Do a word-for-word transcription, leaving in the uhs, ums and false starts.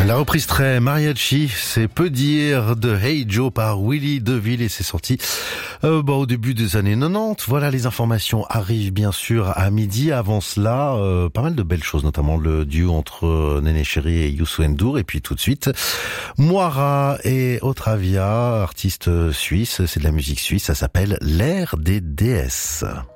La reprise très mariachi, c'est peu dire de Hey Joe par Willy DeVille et c'est sorti euh, bah, au début des années quatre-vingt-dix. Voilà, les informations arrivent bien sûr à midi. Avant cela, euh, pas mal de belles choses, notamment le duo entre Néné Chéri et Youssou N'Dour. Et puis tout de suite, Moira et Otravia, artistes suisses, c'est de la musique suisse, ça s'appelle L'ère des déesses.